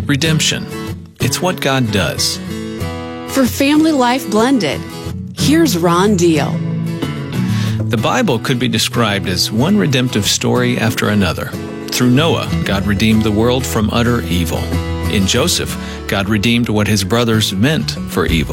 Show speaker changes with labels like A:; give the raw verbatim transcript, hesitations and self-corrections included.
A: Redemption. It's what God does.
B: For Family Life Blended, here's Ron Deal.
A: The Bible could be described as one redemptive story after another. Through Noah, God redeemed the world from utter evil. In Joseph, God redeemed what his brothers meant for evil.